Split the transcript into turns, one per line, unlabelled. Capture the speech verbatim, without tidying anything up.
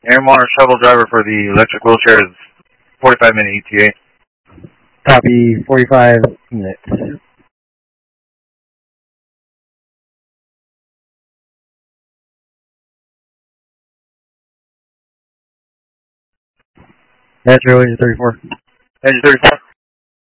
Air Monitor shuttle driver for the electric wheelchair is forty-five minute E T A.
Copy, forty-five minutes. Metro, engine thirty-four.
Engine thirty-four.